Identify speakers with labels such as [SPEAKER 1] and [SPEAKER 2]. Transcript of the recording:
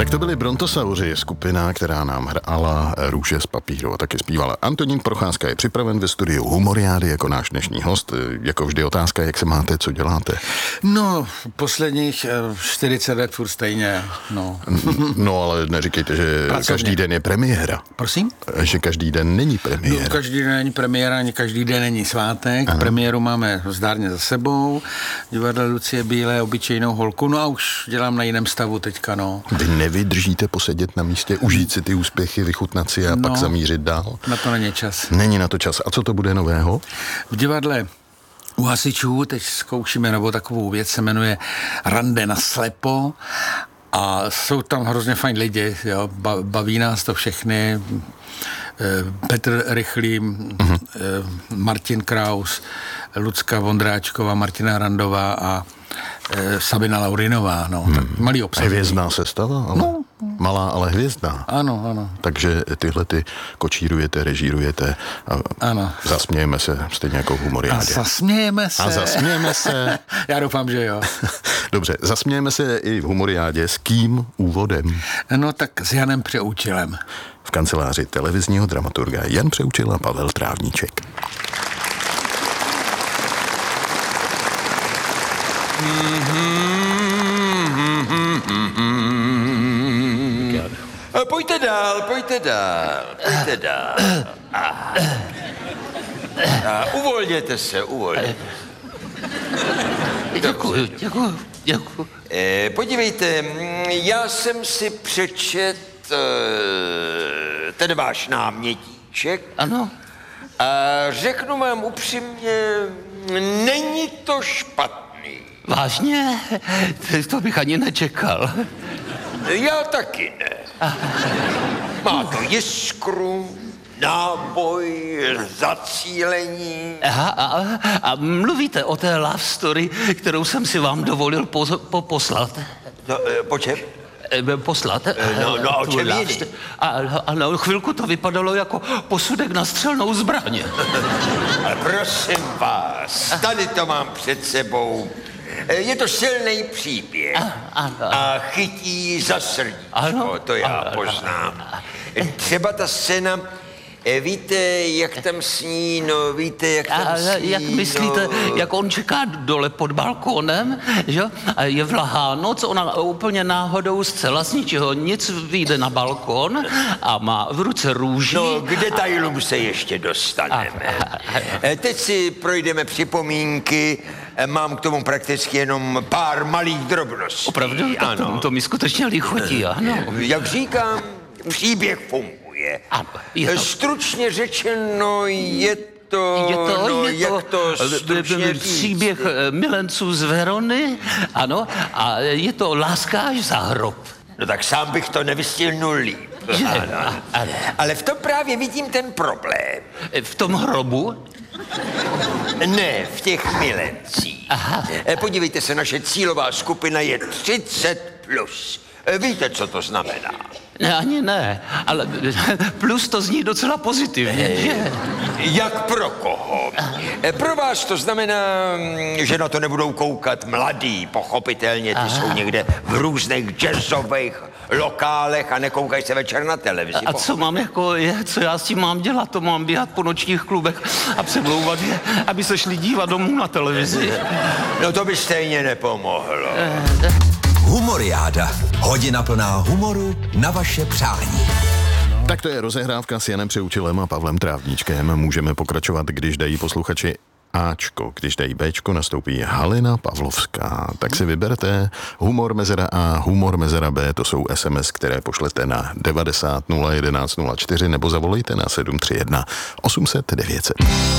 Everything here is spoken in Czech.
[SPEAKER 1] Tak to byli Brontosauři, skupina, která nám hrála Růže z papíru a taky zpívala. Antonín Procházka je připraven ve studiu Humoriády jako náš dnešní host. Jako vždy otázka, jak se máte, co děláte?
[SPEAKER 2] No, posledních 40 let furt stejně, no.
[SPEAKER 1] No, ale neříkejte, že každý den je premiéra.
[SPEAKER 2] Prosím?
[SPEAKER 1] Že každý den není premiéra.
[SPEAKER 2] No, každý den není premiéra, ani každý den není svátek. Aha. Premiéru máme zdárně za sebou. Divadlo Lucie Bílé, obyčejnou holku. No a už dělám na jiném stavu teďka, no.
[SPEAKER 1] Vy nevydržíte posedět na místě, užít si ty úspěchy, vychutnat si a pak zamířit dál?
[SPEAKER 2] Na to není čas.
[SPEAKER 1] Není na to čas. A co to bude nového?
[SPEAKER 2] V divadle u hasičů teď zkoušíme novou takovou věc, se jmenuje Rande na slepo. A jsou tam hrozně fajn lidi, jo, baví nás to všechny. Petr Rychlý, Martin Kraus, Lucka Vondráčková, Martina Randová a Sabina Laurinová, no, tak malý obsah.
[SPEAKER 1] Hvězdná sestava, ale no. Malá, ale hvězdná.
[SPEAKER 2] Ano, ano.
[SPEAKER 1] Takže tyhle ty kočírujete, režírujete a ano. Zasmějeme se stejně jako v Humoriádě.
[SPEAKER 2] A zasmějeme se. Já doufám, že jo.
[SPEAKER 1] Dobře, zasmějeme se i v Humoriádě. S kým úvodem?
[SPEAKER 2] No tak s Janem Přeučilem.
[SPEAKER 1] V kanceláři televizního dramaturga Jan Přeučil a Pavel Trávníček.
[SPEAKER 3] Pojďte dál. Uvolněte se.
[SPEAKER 4] Děkuji.
[SPEAKER 3] Podívejte, já jsem si přečet ten váš námětíček.
[SPEAKER 4] Ano.
[SPEAKER 3] A řeknu vám upřímně, není to špatný.
[SPEAKER 4] Vážně? To bych ani nečekal.
[SPEAKER 3] Já taky ne. Má to jiskru, náboj, zacílení.
[SPEAKER 4] A mluvíte o té love story, kterou jsem si vám dovolil poslat?
[SPEAKER 3] No, po čem?
[SPEAKER 4] Poslat?
[SPEAKER 3] No, o čem jiný?
[SPEAKER 4] A na chvilku to vypadalo jako posudek na střelnou zbraň.
[SPEAKER 3] Ale prosím vás, tady to mám před sebou. Je to silný příběh a chytí za srdíčko, to já poznám. Třeba ta scéna, víte, jak tam sní,
[SPEAKER 4] Jak myslíte, jak on čeká dole pod balkónem, že? A je vlahá noc, ona úplně náhodou zcela z ničeho nic vyjde na balkón a má v ruce růži.
[SPEAKER 3] No, k detailům se ještě dostaneme. Teď si projdeme připomínky, mám k tomu prakticky jenom pár malých drobností.
[SPEAKER 4] Opravdu? Ano. To mi skutečně lichotí, ano.
[SPEAKER 3] Jak říkám, příběh funguje. Stručně řečeno, je to
[SPEAKER 4] příběh milenců z Verony, ano, a je to láska až za hrob.
[SPEAKER 3] No tak sám bych to nevystihnul líp. Ano. Ale v tom právě vidím ten problém.
[SPEAKER 4] V tom hrobu?
[SPEAKER 3] Ne, v těch milencích.
[SPEAKER 4] Aha.
[SPEAKER 3] Podívejte se, naše cílová skupina je 30+. Víte, co to znamená?
[SPEAKER 4] Ne, ani ne, ale plus to zní docela pozitivně, že?
[SPEAKER 3] Jak pro koho? Pro vás to znamená, že na to nebudou koukat mladí, pochopitelně, ty jsou někde v různých jazzových lokálech a nekoukají se večer na televizi.
[SPEAKER 4] A co já s tím mám dělat? To mám běhat po nočních klubech a přemlouvat je, aby se šli dívat domů na televizi.
[SPEAKER 3] No to by stejně nepomohlo.
[SPEAKER 5] Humoriáda. Hodina plná humoru na vaše přání.
[SPEAKER 1] Tak to je rozehrávka s Janem Přeučilem a Pavlem Trávníčkem. Můžeme pokračovat, když dají posluchači Ačko. Když dají Bčko, nastoupí Halina Pavlovská. Tak si vyberte humor mezera A, humor mezera B, to jsou SMS, které pošlete na 90 011 04 nebo zavolejte na 731 800 900.